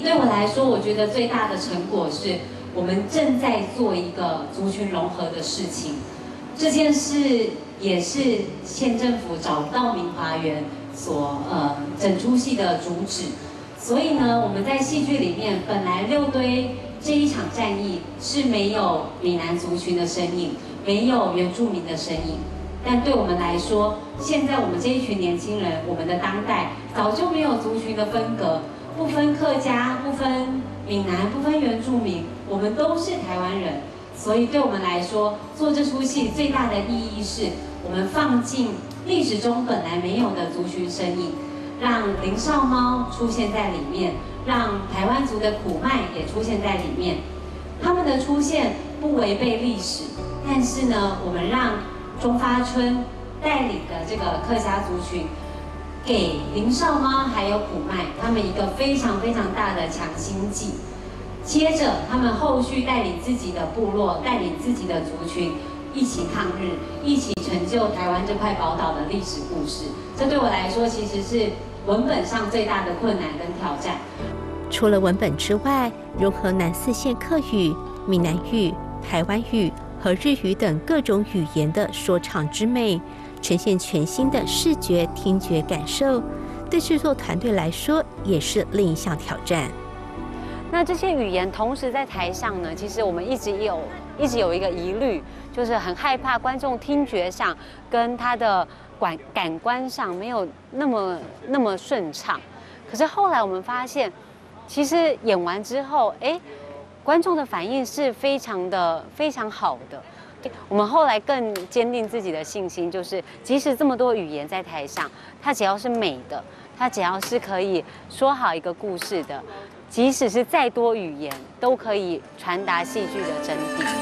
对我来说，我觉得最大的成果是我们正在做一个族群融合的事情。这件事也是县政府找到明华园整出戏的主旨。所以呢，我们在戏剧里面本来六堆这一场战役是没有闽南族群的身影，没有原住民的身影。但对我们来说，现在我们这一群年轻人，我们的当代早就没有族群的分隔，不分客家，不分闽南，不分原住民，我们都是台湾人。所以对我们来说，做这出戏最大的意义是，我们放进历史中本来没有的族群身影，让林少猫出现在里面，让台湾族的苦麦也出现在里面。他们的出现不违背历史，但是呢，我们让中发村带领的这个客家族群，给林少猫还有苦麦他们一个非常非常大的强心剂。接着，他们后续带领自己的部落，带领自己的族群，一起抗日，一起成就台湾这块宝岛的历史故事。这对我来说，其实是文本上最大的困难跟挑战。 除了文本之外，融合南四县客语、闽南语、台湾语和日语等各种语言的说唱之美，呈现全新的视觉、听觉感受，对制作团队来说也是另一项挑战。 那这些语言同时在台上呢，其实我们一直有一个疑虑，就是很害怕观众听觉上跟他的感官上没有那么顺畅。可是后来我们发现，其实演完之后，观众的反应是非常好的。我们后来更坚定自己的信心，就是即使这么多语言在台上，它只要是美的，它只要是可以说好一个故事的，即使是再多语言，都可以传达戏剧的真谛。